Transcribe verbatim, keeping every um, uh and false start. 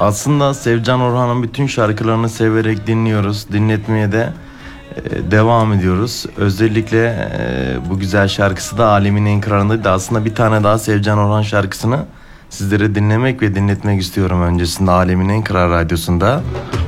Aslında Sevcan Orhan'ın bütün şarkılarını severek dinliyoruz. Dinletmeye de e, devam ediyoruz. Özellikle e, bu güzel şarkısı da Alemin En Kırarı'ndaydı. Aslında bir tane daha Sevcan Orhan şarkısını sizlere dinlemek ve dinletmek istiyorum öncesinde Alemin En Kırar Radyosu'nda.